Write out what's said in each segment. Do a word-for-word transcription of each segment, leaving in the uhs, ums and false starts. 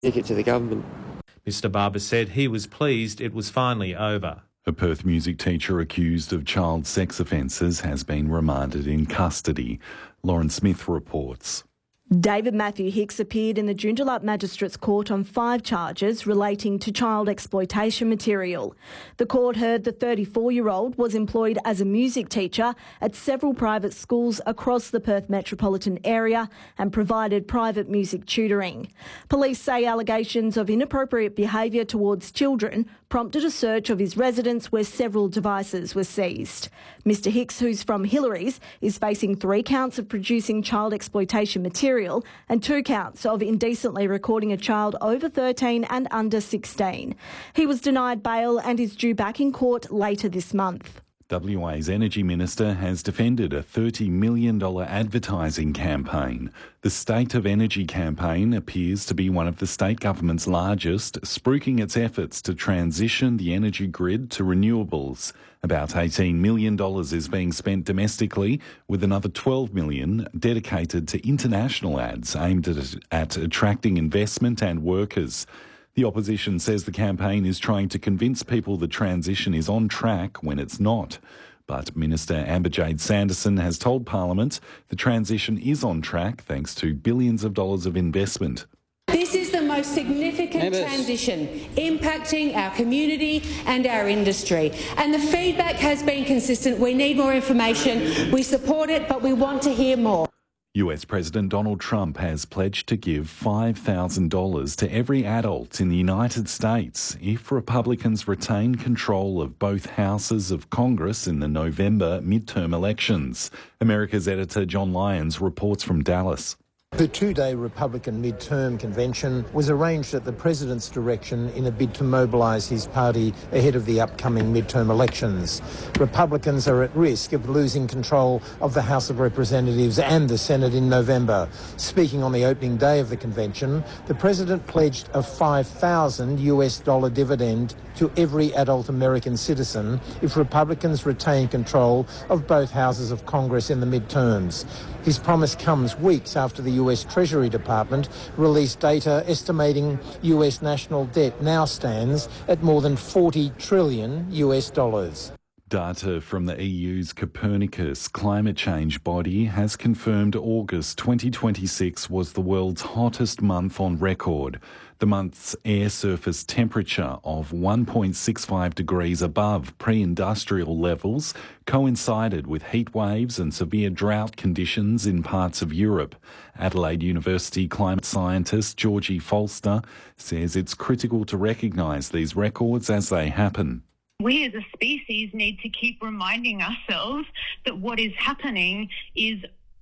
Take it to the government. Mister Barber said he was pleased it was finally over. A Perth music teacher accused of child sex offences has been remanded in custody. Lauren Smith reports. David Matthew Hicks appeared in the Joondalup Magistrates Court on five charges relating to child exploitation material. The court heard the thirty-four-year-old was employed as a music teacher at several private schools across the Perth metropolitan area and provided private music tutoring. Police say allegations of inappropriate behaviour towards children prompted a search of his residence where several devices were seized. Mister Hicks, who's from Hillary's, is facing three counts of producing child exploitation material and two counts of indecently recording a child over thirteen and under sixteen. He was denied bail and is due back in court later this month. W A's Energy Minister has defended a thirty million dollars advertising campaign. The State of Energy campaign appears to be one of the state government's largest, spruiking its efforts to transition the energy grid to renewables. About eighteen million dollars is being spent domestically, with another twelve million dollars dedicated to international ads aimed at, at attracting investment and workers. The opposition says the campaign is trying to convince people the transition is on track when it's not. But Minister Amber-Jade Sanderson has told Parliament the transition is on track thanks to billions of dollars of investment. This is the most significant Members. transition impacting our community and our industry. And the feedback has been consistent. We need more information. We support it, but we want to hear more. U S President Donald Trump has pledged to give five thousand dollars to every adult in the United States if Republicans retain control of both houses of Congress in the November midterm elections. America's editor John Lyons reports from Dallas. The two-day Republican midterm convention was arranged at the president's direction in a bid to mobilise his party ahead of the upcoming midterm elections. Republicans are at risk of losing control of the House of Representatives and the Senate in November. Speaking on the opening day of the convention, the president pledged a five thousand US dollar dividend to every adult American citizen if Republicans retain control of both houses of Congress in the midterms. His promise comes weeks after the U S Treasury Department released data estimating U S national debt now stands at more than forty trillion US dollars. Data from the E U's Copernicus climate change body has confirmed August twenty twenty-six was the world's hottest month on record. The month's air surface temperature of one point six five degrees above pre-industrial levels coincided with heat waves and severe drought conditions in parts of Europe. Adelaide University climate scientist Georgie Folster says it's critical to recognise these records as they happen. We as a species need to keep reminding ourselves that what is happening is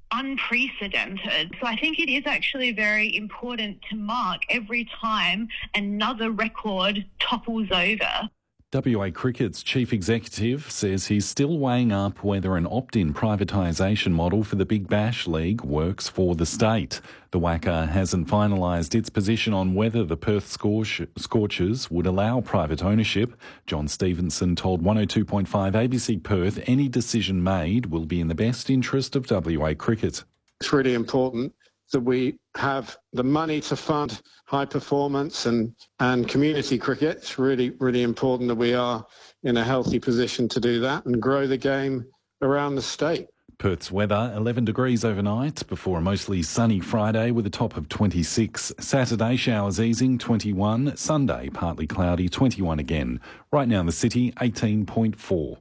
unprecedented. So I think it is actually very important to mark every time another record topples over. W A Cricket's chief executive says he's still weighing up whether an opt-in privatisation model for the Big Bash League works for the state. The W A C A hasn't finalised its position on whether the Perth Scorch- Scorchers would allow private ownership. John Stevenson told one oh two point five A B C Perth any decision made will be in the best interest of W A Cricket. It's really important that we have the money to fund high performance and, and community cricket. It's really, really important that we are in a healthy position to do that and grow the game around the state. Perth's weather, eleven degrees overnight before a mostly sunny Friday with a top of twenty-six. Saturday, showers easing, twenty-one. Sunday, partly cloudy, twenty-one again. Right now in the city, eighteen point four.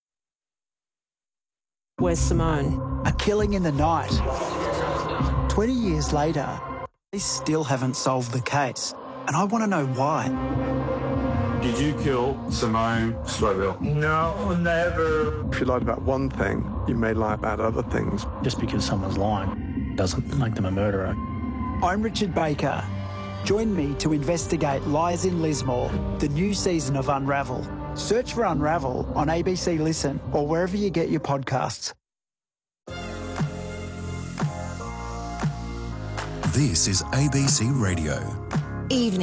Where's Simone? A killing in the night. twenty years later, they still haven't solved the case, and I want to know why. Did you kill Simone Slowell? No, never. If you lied about one thing, you may lie about other things. Just because someone's lying doesn't make them a murderer. I'm Richard Baker. Join me to investigate Lies in Lismore, the new season of Unravel. Search for Unravel on A B C Listen or wherever you get your podcasts. This is A B C Radio. Evening.